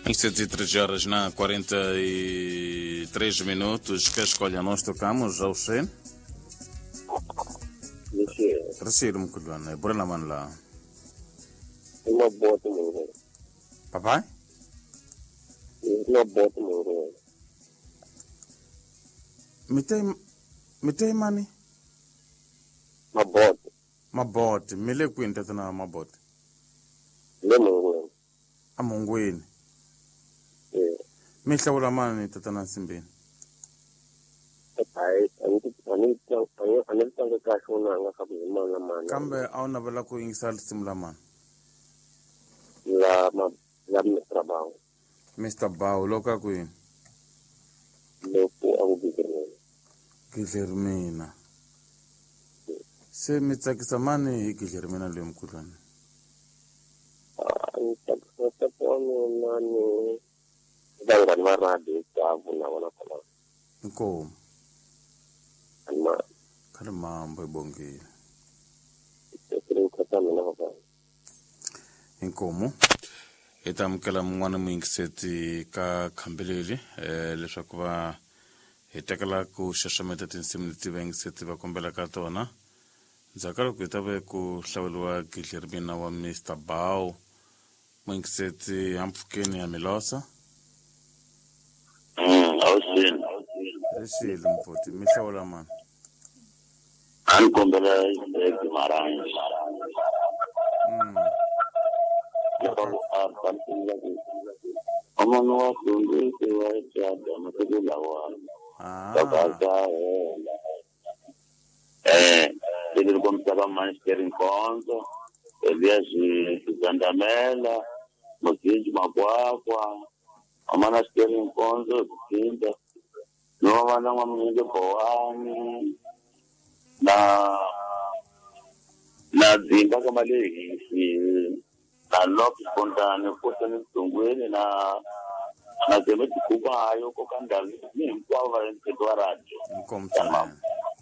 Em 103 horas na 43 minutos, que escolha nós tocamos ao Shen? Rashid Mkulwana, é Burana Manla. Uma bota no Papai? uma bota no Mitei mani? Mabote, mile kwinta tana mabote. Lemon. Amongweni. Mihla ula mani tatana simbini. Kambe auna bala ku ingisal simla man. La Mr. Bao. Mr. Bao, loka kuin. Lopo ang Gilermina. Se mitsakisa mani Gilermina le Mkulwana. Dangan maradi kabu na wana kala. Nko. Alma. Kalma mboy bongi. Kering kata mina baba. Inkomo. Eta mkala mwana mwingiseti ka kambeleli. Leswaku va hitekala ku shashameta tinsimniti vengiseti va kombela katona. Nzakala ku itabe ku hlaweliwa Gilermina wa Mr. Bao. Mwingiseti hampfukeni ya Milosa. Austin. Rashid Mputi, mihla man. Ankombela Marang. Omano wa kunde kwa chada mkubula wa. Kaka Ele começava mais ter encontro, viaje Zandamela, Moquinho, Maguagua, a manas ter encontro, Quinta, não vai dar uma menina boane, na Zinda como ali, na Lopes espontâneo, portanto, Tunguene, na Zema de Cuba, eu com Candali, nem qual vai ser do rádio. Como também.